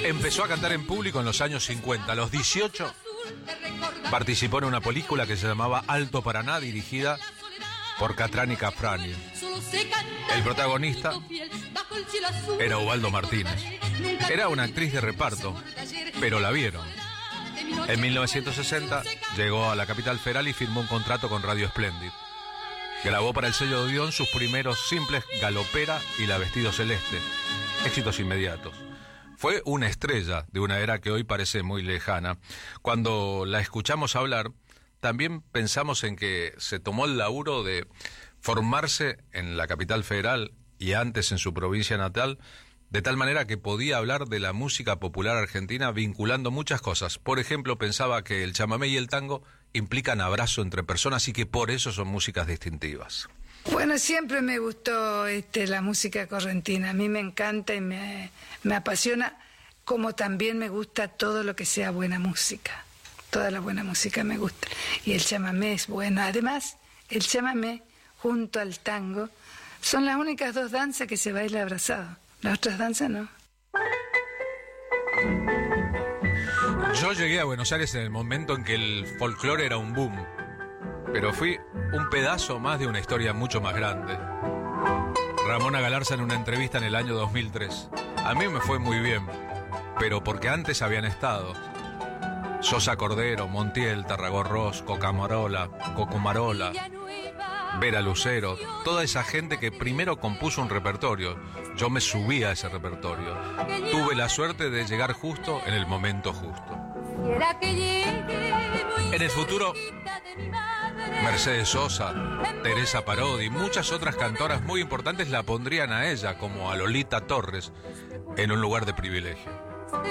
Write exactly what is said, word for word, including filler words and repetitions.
Empezó a cantar en público en los años cincuenta. A los dieciocho participó en una película que se llamaba Alto Paraná, dirigida por Catrani Cafrani. El protagonista era Ubaldo Martínez. Era una actriz de reparto, pero la vieron. En mil novecientos sesenta llegó a la capital federal y firmó un contrato con Radio Splendid. Grabó para el sello de Odeón sus primeros simples Galopera y La Vestido Celeste, éxitos inmediatos. Fue una estrella de una era que hoy parece muy lejana. Cuando la escuchamos hablar, también pensamos en que se tomó el laburo de formarse en la capital federal y antes en su provincia natal, de tal manera que podía hablar de la música popular argentina vinculando muchas cosas. Por ejemplo, pensaba que el chamamé y el tango implican abrazo entre personas y que por eso son músicas distintivas. Bueno, siempre me gustó este, la música correntina. A mí me encanta y me, me apasiona, como también me gusta todo lo que sea buena música. Toda la buena música me gusta. Y el chamamé es bueno. Además, el chamamé junto al tango son las únicas dos danzas que se baila abrazado. Las otras danzas no. Yo llegué a Buenos Aires en el momento en que el folclore era un boom, pero fui un pedazo más de una historia mucho más grande. Ramona Galarza en una entrevista en el año dos mil tres. A mí me fue muy bien, pero porque antes habían estado Sosa Cordero, Montiel, Tarragó Ross, Cocamarola, Cocomarola, Vera Lucero, toda esa gente que primero compuso un repertorio. Yo me subí a ese repertorio. Tuve la suerte de llegar justo en el momento justo. En el futuro, Mercedes Sosa, Teresa Parodi y muchas otras cantoras muy importantes la pondrían a ella, como a Lolita Torres, en un lugar de privilegio.